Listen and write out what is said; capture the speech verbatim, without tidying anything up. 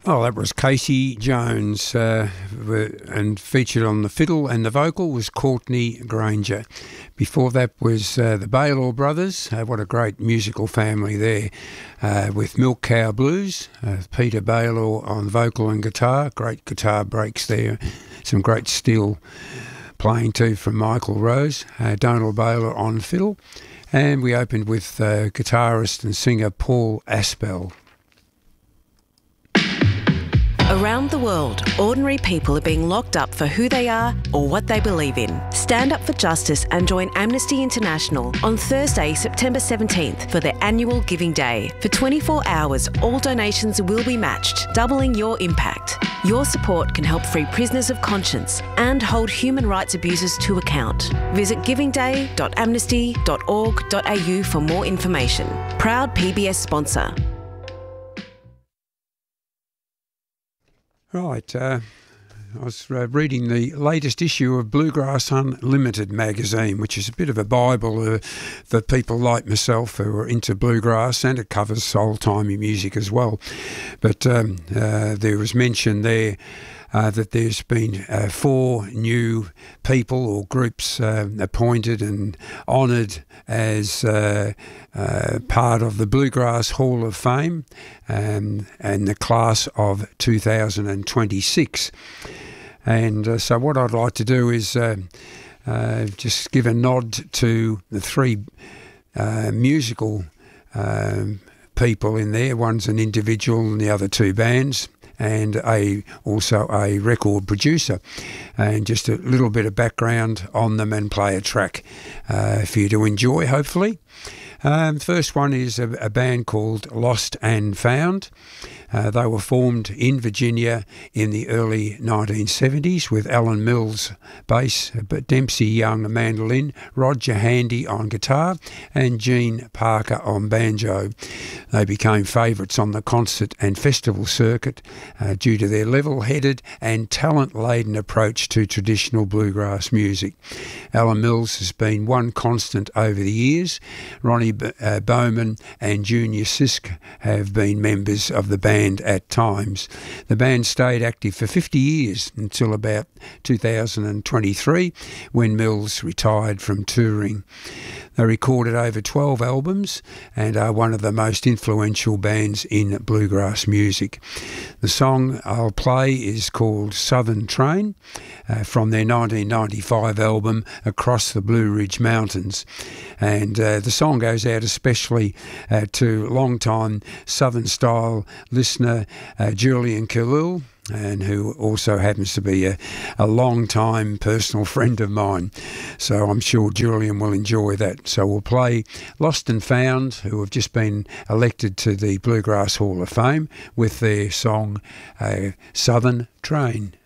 Oh, that was Casey Jones, uh, and featured on the fiddle and the vocal was Courtney Granger. Before that was uh, the Baylor Brothers. Uh, what a great musical family there, uh, with Milk Cow Blues. Uh, Peter Baylor on vocal and guitar. Great guitar breaks there. Some great steel playing too from Michael Rose. Uh, Donald Baylor on fiddle. And we opened with uh, guitarist and singer Paul Aspel. Around the world, ordinary people are being locked up for who they are or what they believe in. Stand up for justice and join Amnesty International on Thursday, September seventeenth for their annual Giving Day. For twenty-four hours, all donations will be matched, doubling your impact. Your support can help free prisoners of conscience and hold human rights abusers to account. Visit giving day dot amnesty dot org dot a u for more information. Proud P B S sponsor. Right, uh, I was uh, reading the latest issue of Bluegrass Unlimited magazine, which is a bit of a bible uh, for people like myself who are into bluegrass, and it covers old-timey music as well. But um, uh, there was mention there Uh, that there's been uh, four new people or groups uh, appointed and honoured as uh, uh, part of the Bluegrass Hall of Fame, um, and the class of two thousand twenty-six. And uh, so what I'd like to do is uh, uh, just give a nod to the three uh, musical um, people in there. One's an individual and the other two bands, and a also a record producer, and just a little bit of background on them and play a track uh, for you to enjoy, hopefully. Um, first one is a, a band called Lost and Found. Uh, they were formed in Virginia in the early nineteen seventies with Alan Mills bass, Dempsey Young mandolin, Roger Handy on guitar, and Gene Parker on banjo. They became favourites on the concert and festival circuit uh, due to their level-headed and talent-laden approach to traditional bluegrass music. Alan Mills has been one constant over the years. Ronnie B- uh, Bowman and Junior Sisk have been members of the band at times. The band stayed active for fifty years until about two thousand twenty-three, when Mills retired from touring. They recorded over twelve albums and are one of the most influential bands in bluegrass music. The song I'll play is called Southern Train, uh, from their nineteen ninety-five album Across the Blue Ridge Mountains. And uh, the song goes out especially uh, to long-time Southern-style listener uh, Julian Khalil, and who also happens to be a, a long-time personal friend of mine. So I'm sure Julian will enjoy that. So we'll play Lost and Found, who have just been elected to the Bluegrass Hall of Fame, with their song uh, Southern Train.